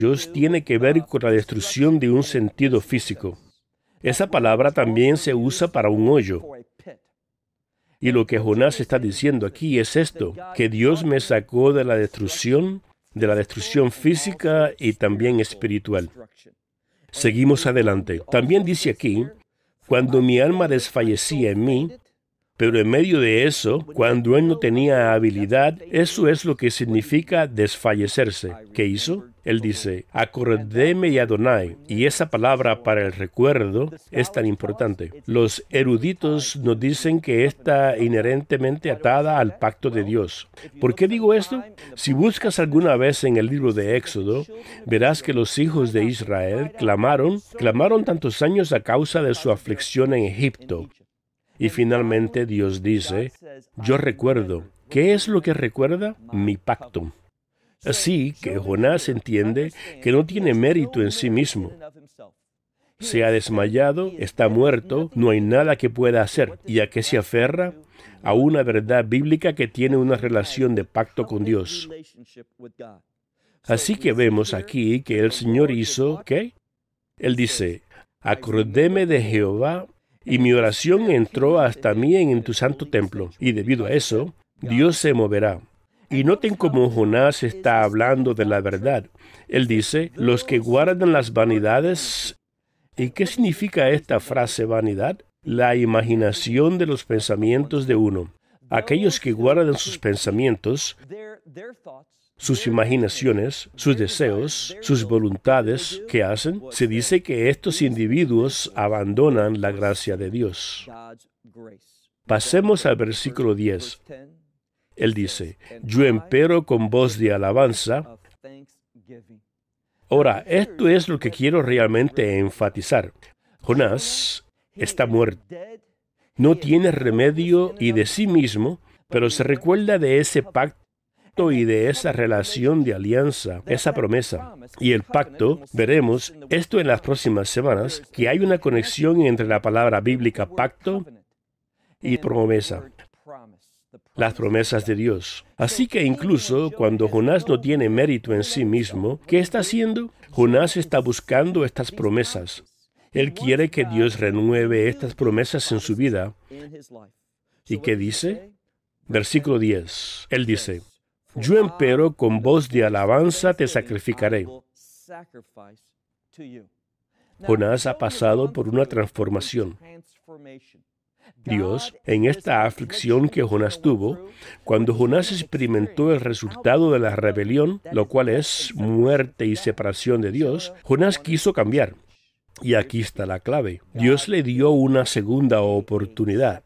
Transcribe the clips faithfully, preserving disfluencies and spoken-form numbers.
Dios tiene que ver con la destrucción de un sentido físico. Esa palabra también se usa para un hoyo. Y lo que Jonás está diciendo aquí es esto, que Dios me sacó de la destrucción, de la destrucción física y también espiritual. Seguimos adelante. También dice aquí, cuando mi alma desfallecía en mí, pero en medio de eso, cuando él no tenía habilidad, eso es lo que significa desfallecerse. ¿Qué hizo? Él dice, acordéme de Adonai. Y esa palabra para el recuerdo es tan importante. Los eruditos nos dicen que está inherentemente atada al pacto de Dios. ¿Por qué digo esto? Si buscas alguna vez en el libro de Éxodo, verás que los hijos de Israel clamaron, clamaron tantos años a causa de su aflicción en Egipto. Y finalmente Dios dice, yo recuerdo. ¿Qué es lo que recuerda? Mi pacto. Así que Jonás entiende que no tiene mérito en sí mismo. Se ha desmayado, está muerto, no hay nada que pueda hacer. ¿Y a qué se aferra? A una verdad bíblica que tiene una relación de pacto con Dios. Así que vemos aquí que el Señor hizo, ¿qué? Él dice, acordéme de Jehová, y mi oración entró hasta mí en tu santo templo. Y debido a eso, Dios se moverá. Y noten cómo Jonás está hablando de la verdad. Él dice, los que guardan las vanidades. ¿Y qué significa esta frase vanidad? La imaginación de los pensamientos de uno. Aquellos que guardan sus pensamientos, sus imaginaciones, sus deseos, sus voluntades, ¿qué hacen? Se dice que estos individuos abandonan la gracia de Dios. Pasemos al versículo diez. Él dice, yo empero con voz de alabanza. Ahora, esto es lo que quiero realmente enfatizar. Jonás está muerto. No tiene remedio y de sí mismo, pero se recuerda de ese pacto y de esa relación de alianza, esa promesa. Y el pacto, veremos esto en las próximas semanas, que hay una conexión entre la palabra bíblica pacto y promesa. Las promesas de Dios. Así que incluso cuando Jonás no tiene mérito en sí mismo, ¿qué está haciendo? Jonás está buscando estas promesas. Él quiere que Dios renueve estas promesas en su vida. ¿Y qué dice? Versículo diez. Él dice, yo empero con voz de alabanza te sacrificaré. Jonás ha pasado por una transformación. Dios, en esta aflicción que Jonás tuvo, cuando Jonás experimentó el resultado de la rebelión, lo cual es muerte y separación de Dios, Jonás quiso cambiar. Y aquí está la clave. Dios le dio una segunda oportunidad.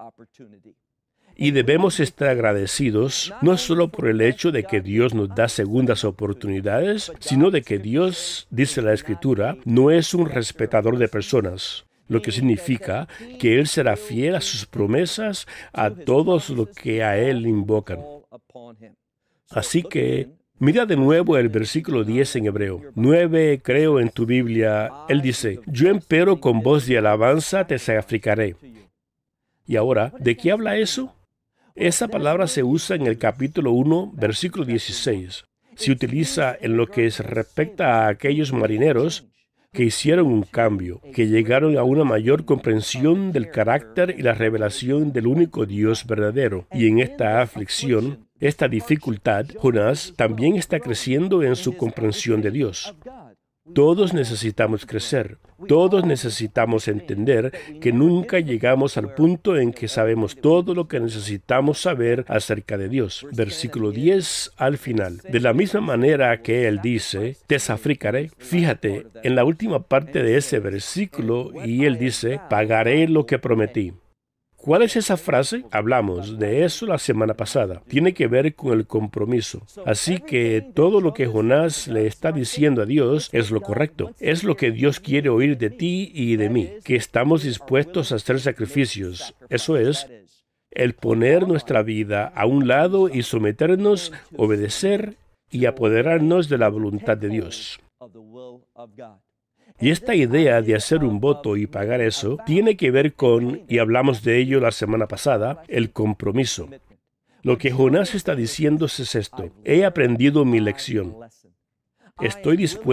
Y debemos estar agradecidos no solo por el hecho de que Dios nos da segundas oportunidades, sino de que Dios, dice la Escritura, no es un respetador de personas, lo que significa que Él será fiel a sus promesas a todos los que a Él invocan. Así que, mira de nuevo el versículo diez en hebreo. nueve, creo en tu Biblia. Él dice, yo empero con voz de alabanza te sacrificaré. Y ahora, ¿de qué habla eso? Esa palabra se usa en el capítulo uno, versículo dieciséis. Se utiliza en lo que se respecta a aquellos marineros que hicieron un cambio, que llegaron a una mayor comprensión del carácter y la revelación del único Dios verdadero. Y en esta aflicción, esta dificultad, Jonás también está creciendo en su comprensión de Dios. Todos necesitamos crecer. Todos necesitamos entender que nunca llegamos al punto en que sabemos todo lo que necesitamos saber acerca de Dios. Versículo diez al final. De la misma manera que Él dice, te sacrificaré. Fíjate en la última parte de ese versículo y Él dice, pagaré lo que prometí. ¿Cuál es esa frase? Hablamos de eso la semana pasada. Tiene que ver con el compromiso. Así que todo lo que Jonás le está diciendo a Dios es lo correcto. Es lo que Dios quiere oír de ti y de mí, que estamos dispuestos a hacer sacrificios. Eso es, el poner nuestra vida a un lado y someternos, obedecer y apoderarnos de la voluntad de Dios. Y esta idea de hacer un voto y pagar eso tiene que ver con, y hablamos de ello la semana pasada, el compromiso. Lo que Jonás está diciendo es esto: he aprendido mi lección. Estoy dispuesto